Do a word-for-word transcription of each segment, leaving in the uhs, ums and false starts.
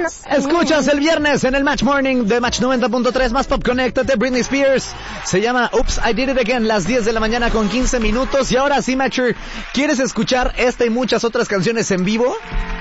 Escuchas el viernes en el Match Morning de Match noventa punto tres, más pop, conéctate. Britney Spears se llama Oops, I Did It Again, las diez de la mañana con quince minutos. Y ahora sí, Matcher, ¿quieres escuchar esta y muchas otras canciones en vivo?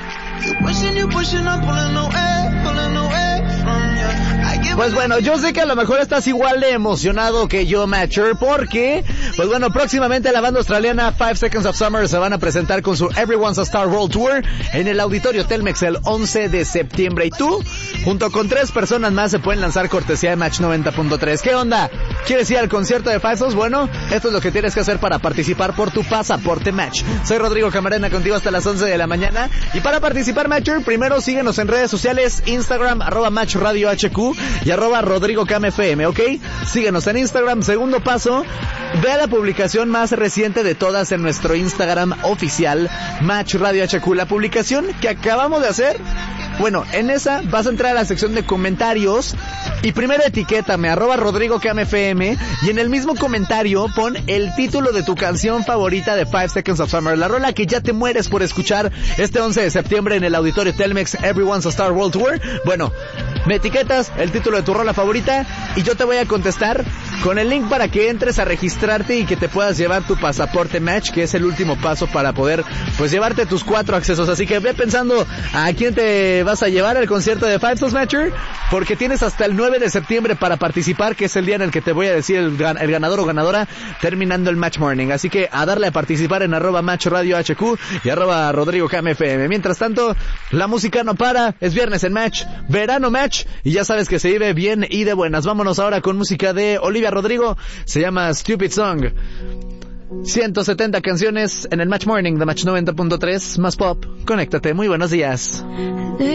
Pues bueno, yo sé que a lo mejor estás igual de emocionado que yo, Matcher, porque, pues bueno, próximamente la banda australiana Five Seconds of Summer se van a presentar con su Everyone's a Star World Tour en el Auditorio Telmex el once de septiembre. Y tú, junto con tres personas más, se pueden lanzar cortesía de Match noventa punto tres. ¿Qué onda? ¿Quieres ir al concierto de Five Sos? Bueno, esto es lo que tienes que hacer para participar por tu pasaporte Match. Soy Rodrigo Camarena, contigo hasta las once de la mañana. Y para participar, Matcher, primero síguenos en redes sociales, Instagram, arroba Match Radio H Q y arroba Rodrigo Cam F M, ¿ok? Síguenos en Instagram. Segundo paso, ve a la publicación más reciente de todas en nuestro Instagram oficial, Match Radio H Q. La publicación que acabamos de hacer, bueno, en esa vas a entrar a la sección de comentarios y primero etiquétame, arroba Rodrigo Cam F M, y en el mismo comentario pon el título de tu canción favorita de Five Seconds of Summer, la rola que ya te mueres por escuchar este once de septiembre en el Auditorio Telmex Everyone's a Star World Tour. Bueno, me etiquetas el título de tu rola favorita y yo te voy a contestar con el link para que entres a registrarte y que te puedas llevar tu pasaporte Match, que es el último paso para poder, pues, llevarte tus cuatro accesos. Así que ve pensando a quién te vas a llevar al concierto de Five Sos, Matcher, porque tienes hasta el nueve de septiembre para participar, que es el día en el que te voy a decir el, gan- el ganador o ganadora terminando el Match Morning. Así que a darle a participar en arroba Match Radio H Q y arroba Rodrigo Cam F M. Mientras tanto, la música no para, es viernes en Match, verano Match, y ya sabes que se vive bien y de buenas. Vámonos ahora con música de Olivia Rodrigo, se llama Stupid Song. ciento setenta canciones en el Match Morning de Match noventa punto tres, más pop, conéctate, muy buenos días.